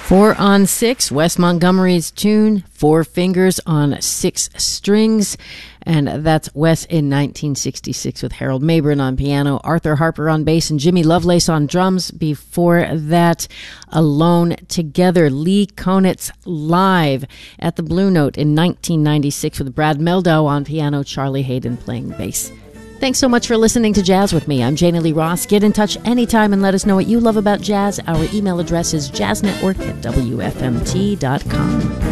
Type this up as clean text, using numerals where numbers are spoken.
4 on 6, Wes Montgomery's tune, Four Fingers on Six Strings. And that's Wes in 1966 with Harold Mabern on piano, Arthur Harper on bass, and Jimmy Lovelace on drums. Before that, Alone Together, Lee Konitz live at the Blue Note in 1996 with Brad Mehldau on piano, Charlie Hayden playing bass. Thanks so much for listening to Jazz with me. I'm Janie Lee Ross. Get in touch anytime and let us know what you love about jazz. Our email address is jazznetwork@wfmt.com.